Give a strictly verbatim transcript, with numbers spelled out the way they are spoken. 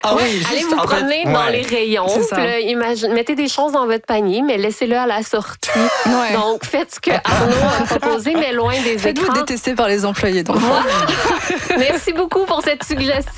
Ah oui, Allez juste, vous en fait, promener dans ouais. les rayons. C'est ça. Puis là, imagine, mettez des choses dans votre panier, mais laissez-le à la sortie. Ouais. Donc, faites ce que Arnaud a proposé, mais loin des Faites-vous écrans. détester par les employés. Donc. Voilà. Merci beaucoup pour cette suggestion.